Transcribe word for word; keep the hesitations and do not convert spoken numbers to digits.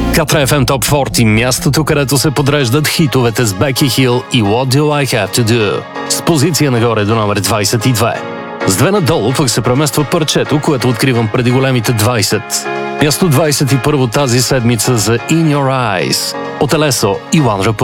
Катра еф ем Top сорок, мястото, където се подреждат хитовете с Беки Хил и What Do I Have To Do, с позиция нагоре до номер двадесет и две. С две надолу пък се премества парчето, което откривам преди големите двадесет. Място двадесет и първо тази седмица за In Your Eyes от Елесо и One